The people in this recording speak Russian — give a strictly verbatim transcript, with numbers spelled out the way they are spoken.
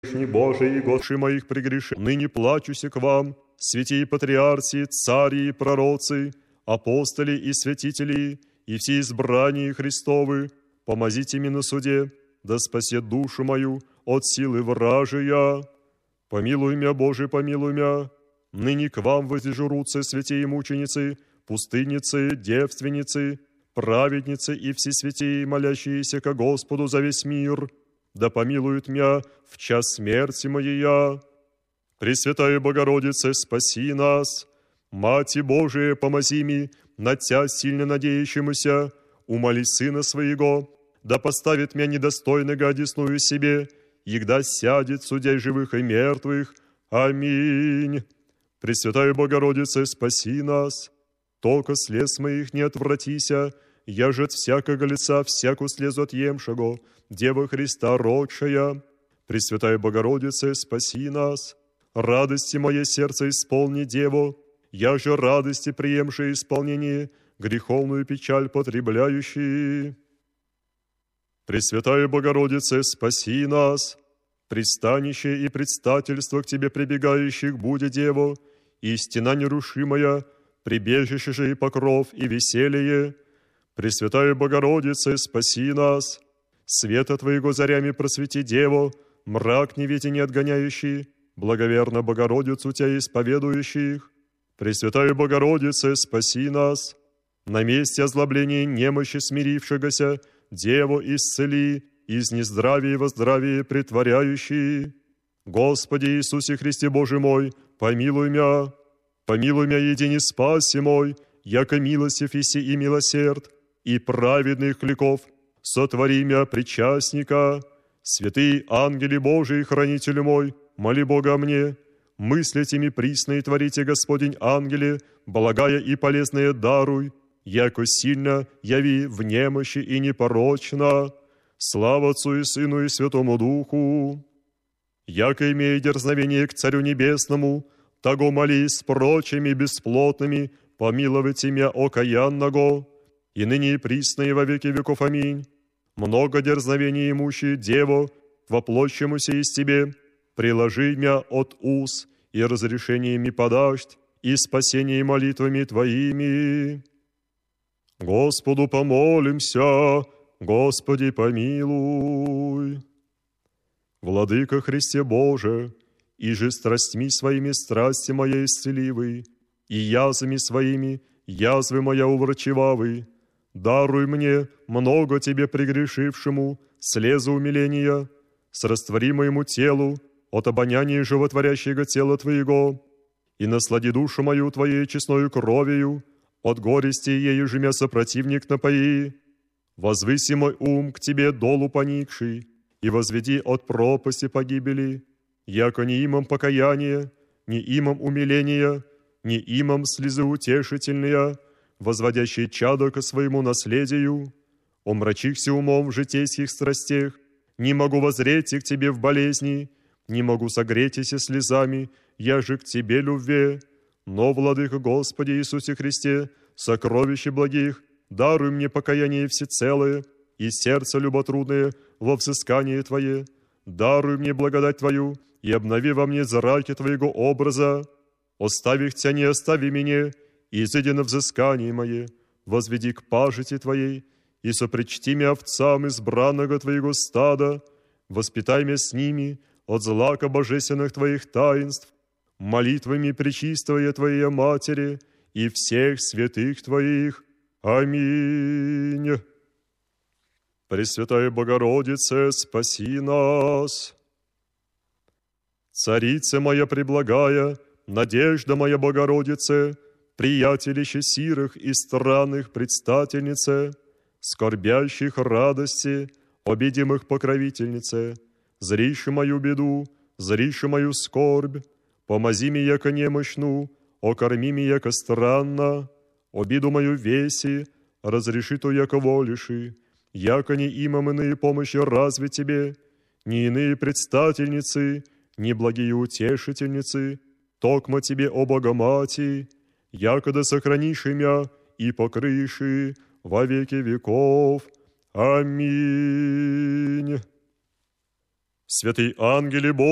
Божий, и Гоши моих прегрешений, ныне плачуся к вам, святые патриарси, цари и пророцы, апостоли и святители, и все избрания Христовы, помазите мне на суде, да спасет душу мою от силы вражия. Помилуй мя, Боже, помилуй мя, ныне к вам воздежурутся святые мученицы, пустынницы, девственницы, праведницы и все святые, молящиеся ко Господу за весь мир, да помилует мя в час смерти моей. Пресвятая Богородице, спаси нас. Мати Божия, помози ми, на Тя сильно надеющемуся, умоли Сына Своего, да поставит мя недостойного одесную себе, егда сядет судей живых и мертвых. Аминь. Пресвятая Богородице, спаси нас. Только слез моих не отвратися, я же от всякого лица всяку слезу отъемшего, Дева Христа родшая. Пресвятая Богородице, спаси нас. Радости мое сердце исполни, Дево, я же радости приемшее исполнение, греховную печаль потребляющие. Пресвятая Богородице, спаси нас. Пристанище и предстательство к Тебе прибегающих будет, Дево, и стена нерушимая, прибежище же и покров, и веселье. Пресвятая Богородице, спаси нас. Света Твоего зарями просвети, Дево, мрак неведение отгоняющий, благоверно Богородицу Тебя исповедующих. Пресвятая Богородице, спаси нас. На месте озлобления немощи смирившегося, Дево исцели, из нездравия во здравие притворяющие. Господи Иисусе Христе Боже мой, помилуй мя. Помилуй мя, едине спаси мой, яко милостив иси и милосерд, и праведных ликов сотвори мя причастника. Святые ангели Божии, хранитель мой, моли Бога о мне. Мыслите ми присно и творите, Господень ангеле, благая и полезное даруй, яко сильно яви в немощи и непорочно. Слава Отцу и Сыну и Святому Духу. Яко имея дерзновение к Царю Небесному, того моли с прочими бесплотными, помиловайте мя окаянного, и ныне и присно и во веки веков. Аминь. Много дерзновений имущие, Дево, воплощемуся из Тебе, приложи мя от уз, и разрешениями подашь, и спасение молитвами Твоими. Господу помолимся, Господи помилуй. Владыка Христе Боже, и же страстьми своими страсти моя исцеливый, и язвами своими язвы моя уврачевавы. Даруй мне, много Тебе прегрешившему, слезы умиления, сраствори моему телу от обоняния животворящего тела Твоего, и наслади душу мою Твоей честною кровью, от горести ею же мя сопротивник напои. Возвыси мой ум к Тебе долу поникший, и возведи от пропасти погибели, яко не имам покаяния, не имам умиления, не имам слезы утешительные, возводящие чадо ко своему наследию. Омрачихся умом в житейских страстях, не могу воззреть к Тебе в болезни, не могу согретися слезами, я же к Тебе любве. Но, Владыка Господи Иисусе Христе, сокровище благих, даруй мне покаяние всецелое и сердце люботрудное во взыскание Твое. Даруй мне благодать Твою и обнови во мне зраки Твоего образа. Оставих Тя, не остави меня, и изыди на взыскание мое, возведи к пажити Твоей, и сопричти мя овцам избранного Твоего стада, воспитай мя с ними от злака божественных Твоих таинств, молитвами пречистая Твоей Матери и всех святых Твоих. Аминь. Пресвятая Богородице, спаси нас. Царица моя преблагая, надежда моя Богородице, приятелище сирых и странных предстательнице, скорбящих радости, обидимых покровительнице, зриши мою беду, зриши мою скорбь, помози ми, яко немощну, окорми ми, яко странно, обиду мою веси, разреши то, яко волиши, яко не имам иные помощи разве Тебе, ни иные предстательницы, ни благие утешительницы, токмо Тебе, о Богомати, якода сохранишь имя и покрыши во веки веков. Аминь. Святый ангеле Божий,